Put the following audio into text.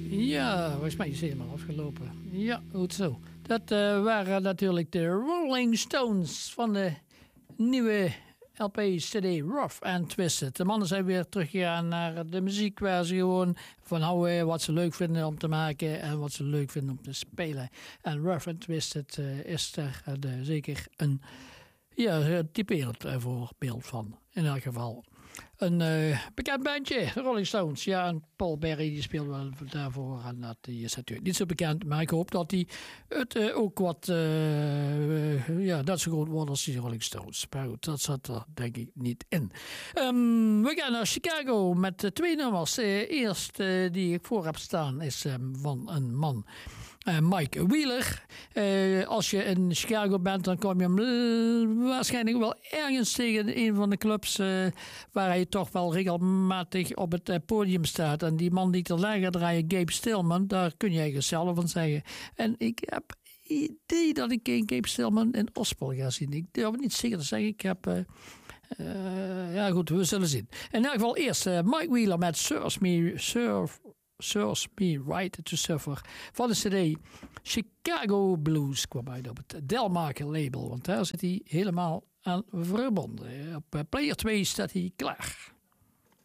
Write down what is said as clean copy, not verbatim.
Ja, volgens mij is het helemaal afgelopen. Ja, goed zo. Dat waren natuurlijk de Rolling Stones van de nieuwe LP-CD Rough and Twisted. De mannen zijn weer teruggegaan naar de muziek waar ze gewoon van houden wat ze leuk vinden om te maken en wat ze leuk vinden om te spelen. En Rough and Twisted is daar zeker een typerend voorbeeld van. In elk geval een bekend bandje, de Rolling Stones. Ja, en Paul Berry die speelt wel daarvoor. En dat is natuurlijk niet zo bekend. Maar ik hoop dat hij het ook wat dat zo groot wordt als die Rolling Stones. Maar goed, dat zat er denk ik niet in. We gaan naar Chicago met 2 nummers. Eerst die ik voor heb staan is van een man. Mike Wheeler. Als je in Chicago bent, dan kom je hem waarschijnlijk wel ergens tegen in een van de clubs waar hij toch wel regelmatig op het podium staat. En die man die te lager draaien, Gabe Stillman, daar kun je eigenlijk zelf van zeggen. En ik heb idee dat ik een Gabe Stillman in Ospel ga zien. Ik durf het niet zeker te zeggen. Ik heb... ja goed, we zullen zien. In elk geval eerst Mike Wheeler met Serves Me Right to Suffer van de CD Chicago Blues kwam uit op het Delmarker label, want daar zit hij helemaal aan verbonden. Op player 2 staat hij klaar.